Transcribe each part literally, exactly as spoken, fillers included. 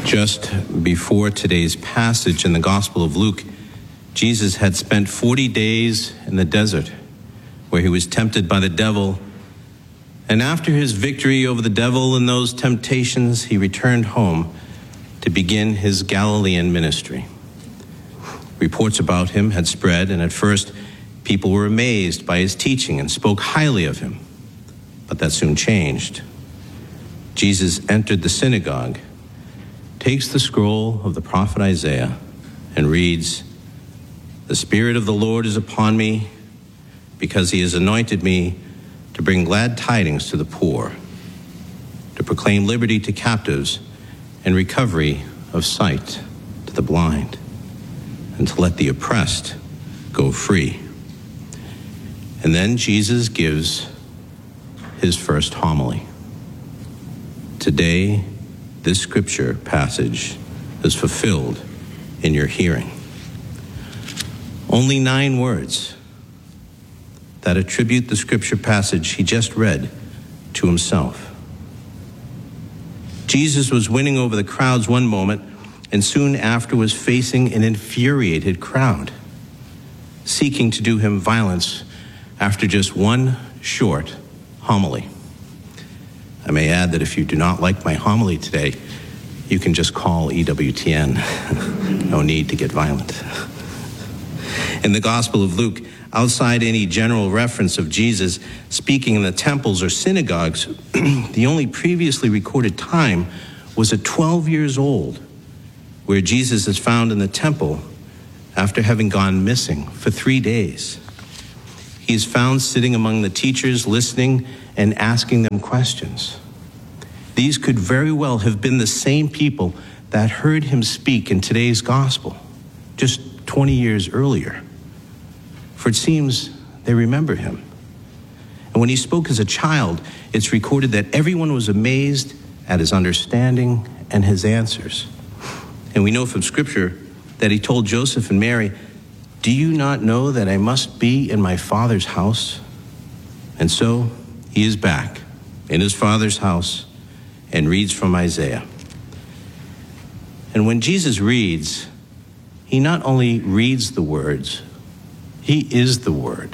Just before today's passage in the Gospel of Luke, Jesus had spent forty days in the desert where he was tempted by the devil. And after his victory over the devil and those temptations, he returned home to begin his Galilean ministry. Reports about him had spread, and at first people were amazed by his teaching and spoke highly of him. But that soon changed. Jesus entered the synagogue, takes the scroll of the prophet Isaiah, and reads, "The Spirit of the Lord is upon me, because he has anointed me to bring glad tidings to the poor, to proclaim liberty to captives and recovery of sight to the blind, and to let the oppressed go free." And then Jesus gives his first homily. Today, this scripture passage is fulfilled in your hearing. Only nine words that attribute the scripture passage he just read to himself. Jesus was winning over the crowds one moment, and soon after was facing an infuriated crowd, seeking to do him violence after just one short homily. I may add that if you do not like my homily today, you can just call E W T N. No need to get violent. In the Gospel of Luke, outside any general reference of Jesus speaking in the temples or synagogues, the only previously recorded time was at twelve years old, where Jesus is found in the temple after having gone missing for three days. He is found sitting among the teachers, listening and asking them questions. These could very well have been the same people that heard him speak in today's gospel just twenty years earlier. For it seems they remember him. And when he spoke as a child, it's recorded that everyone was amazed at his understanding and his answers. And we know from Scripture that he told Joseph and Mary, "Do you not know that I must be in my Father's house?" And so he is back in his Father's house and reads from Isaiah. And when Jesus reads, he not only reads the words, he is the Word.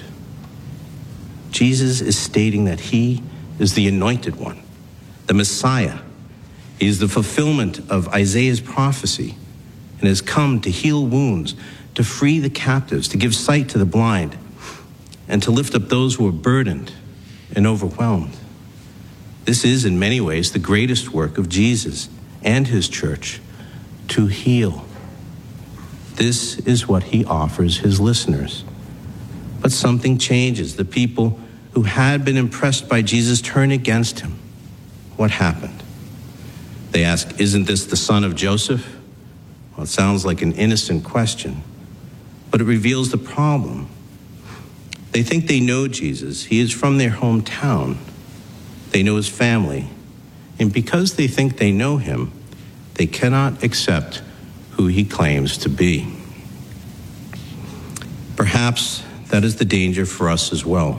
Jesus is stating that he is the anointed one, the Messiah. He is the fulfillment of Isaiah's prophecy and has come to heal wounds, to free the captives, to give sight to the blind, and to lift up those who are burdened and overwhelmed. This is, in many ways, the greatest work of Jesus and his church, to heal. This is what he offers his listeners. But something changes. The people who had been impressed by Jesus turn against him. What happened? They ask, "Isn't this the son of Joseph?" Well, it sounds like an innocent question, but it reveals the problem. They think they know Jesus. He is from their hometown. They know his family. And because they think they know him, they cannot accept who he claims to be. Perhaps that is the danger for us as well.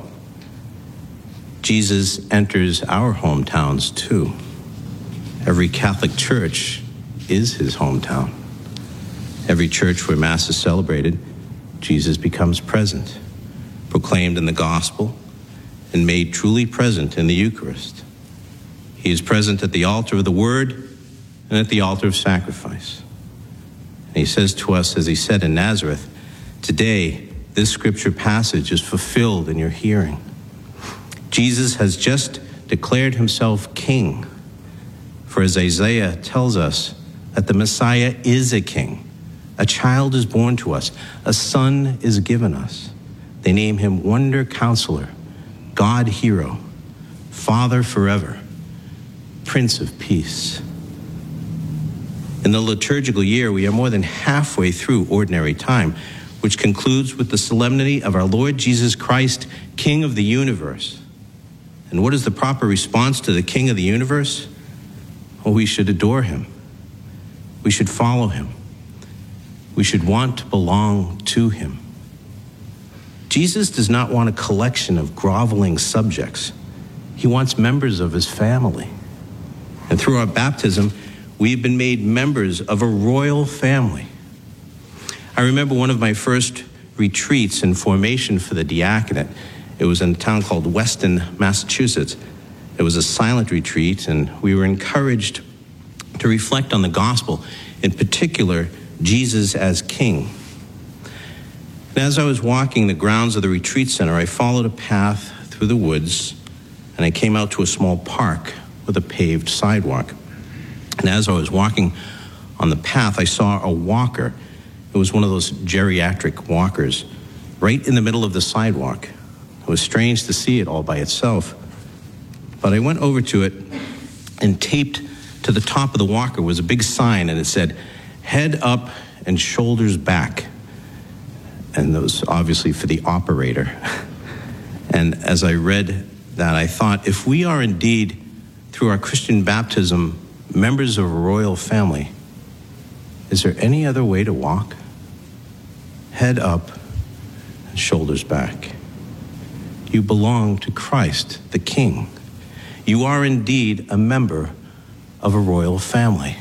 Jesus enters our hometowns too. Every Catholic church is his hometown. Every church where Mass is celebrated, Jesus becomes present, proclaimed in the gospel, and made truly present in the Eucharist. He is present at the altar of the Word and at the altar of sacrifice. And he says to us, as he said in Nazareth, "Today, this scripture passage is fulfilled in your hearing." Jesus has just declared himself king. For as Isaiah tells us that the Messiah is a king, a child is born to us, a son is given us. They name him Wonder Counselor, God Hero, Father Forever, Prince of Peace. In the liturgical year, we are more than halfway through ordinary time, which concludes with the solemnity of our Lord Jesus Christ, King of the universe. And what is the proper response to the King of the universe? Well, we should adore him. We should follow him. We should want to belong to him. Jesus does not want a collection of groveling subjects. He wants members of his family. And through our baptism, We have been made members of a royal family. I remember one of my first retreats in formation for the diaconate. It was in a town called Weston, Massachusetts. It was a silent retreat, and we were encouraged to reflect on the gospel, in particular, Jesus as King. And as I was walking the grounds of the retreat center, I followed a path through the woods, and I came out to a small park with a paved sidewalk. And as I was walking on the path, I saw a walker. It was one of those geriatric walkers right in the middle of the sidewalk. It was strange to see it all by itself. But I went over to it, and taped to the top of the walker was a big sign, and it said, "Head up and shoulders back." And that was obviously for the operator. And as I read that, I thought, if we are indeed, through our Christian baptism, members of a royal family, is there any other way to walk? Head up and shoulders back. You belong to Christ, the King. You are indeed a member of a royal family.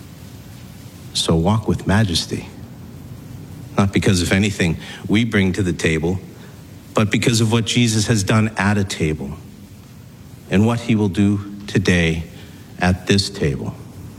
So walk with majesty, not because of anything we bring to the table, but because of what Jesus has done at a table and what he will do today at this table.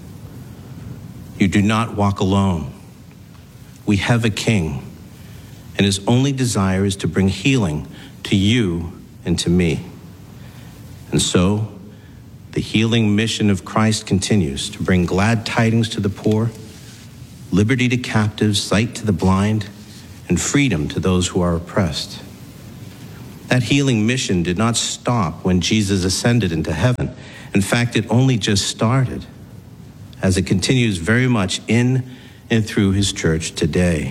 You do not walk alone. We have a King, and his only desire is to bring healing to you and to me. And so, the healing mission of Christ continues to bring glad tidings to the poor, liberty to captives, sight to the blind, and freedom to those who are oppressed. That healing mission did not stop when Jesus ascended into heaven. In fact, it only just started, as it continues very much in and through his church today.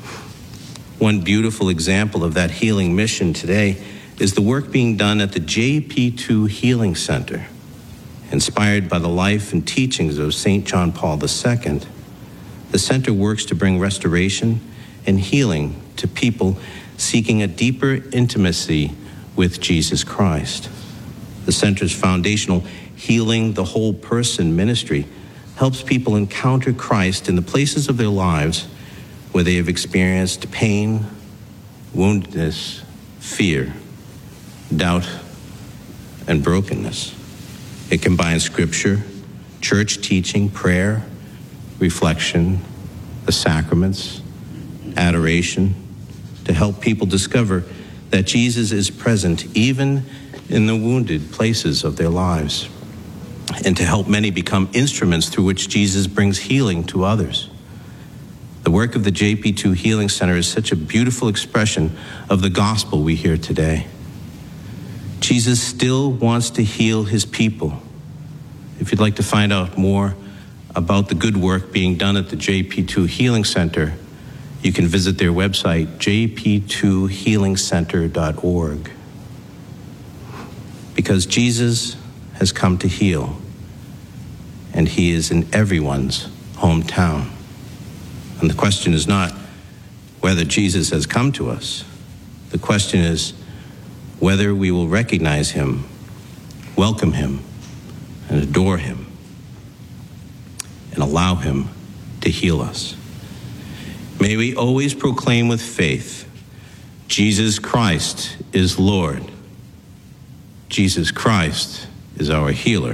One beautiful example of that healing mission today is the work being done at the J P two Healing Center. Inspired by the life and teachings of Saint John Paul the Second, the center works to bring restoration and healing to people seeking a deeper intimacy with Jesus Christ. The center's foundational Healing the Whole Person ministry helps people encounter Christ in the places of their lives where they have experienced pain, woundedness, fear, doubt, and brokenness. It combines scripture, church teaching, prayer, reflection, the sacraments, adoration, to help people discover that Jesus is present even in the wounded places of their lives, and to help many become instruments through which Jesus brings healing to others. The work of the J P two Healing Center is such a beautiful expression of the gospel we hear today. Jesus still wants to heal his people. If you'd like to find out more about the good work being done at the J P two Healing Center, you can visit their website, j p two healing center dot org. Because Jesus has come to heal, and he is in everyone's hometown. And the question is not whether Jesus has come to us. The question is whether we will recognize him, welcome him, and adore him, and allow him to heal us. May we always proclaim with faith, Jesus Christ is Lord. Jesus Christ is our healer.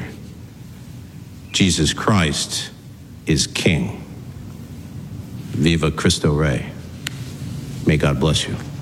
Jesus Christ is King. Viva Cristo Rey. May God bless you.